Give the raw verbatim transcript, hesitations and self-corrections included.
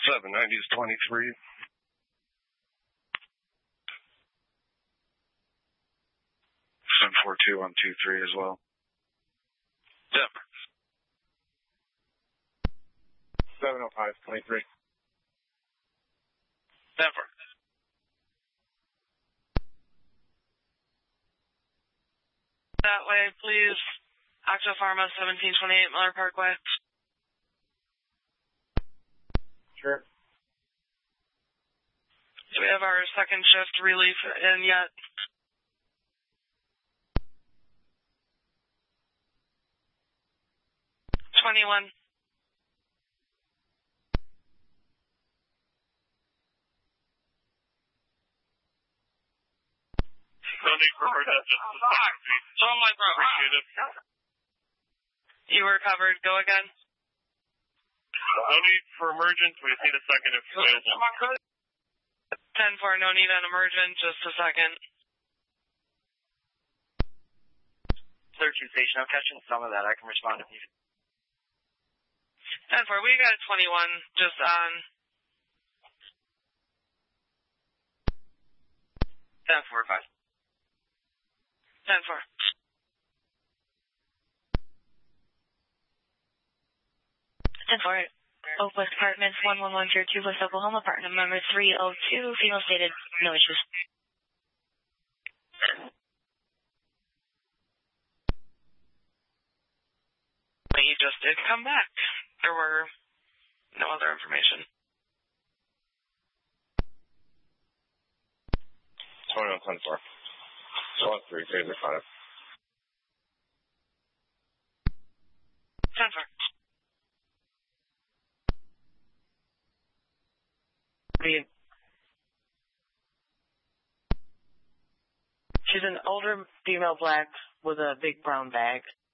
seven ninety is twenty-three. seven four two on two three as well. Denver. seven oh five, twenty-three. Denver. That way, please. Octo Pharma, seventeen twenty-eight Miller Parkway. Sure. Do we have our second shift relief in yet? twenty-one. No need for emergency. Oh my God. Appreciate it. You were covered. Go again. No need for emergent. We just need a second if available. ten four, no need on emergent. Just a second. thirteen station, I'm catching some of that. I can respond if needed. ten four, we got twenty-one just on. ten four, five. ten four. ten four, Oak West Apartments, one one one zero two West Oklahoma, apartment number three oh two, female stated, no issues. He just did come back. There were no other information. twenty-one, ten four. one three, Taser five. ten four. She's an older female black with a big brown bag.